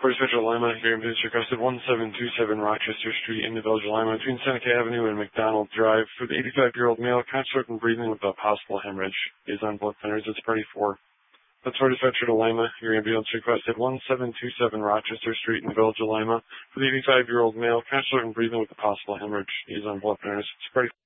For Central Lima, your ambulance requested 1727 Rochester Street in the Village of Lima between Seneca Avenue and McDonald Drive for the 85-year-old male consort and breathing with a possible hemorrhage. He is on blood thinners. It's party 4. That's for dispatcher to Lima. Your ambulance requested 1727 Rochester Street in the Village of Lima for the 85-year-old male consort and breathing with a possible hemorrhage. He is on blood thinners. It's party